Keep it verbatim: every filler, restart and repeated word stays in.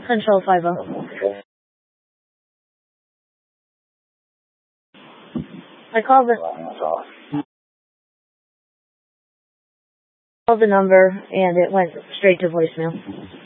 Control five oh. I called the, called the number and it went straight to voicemail.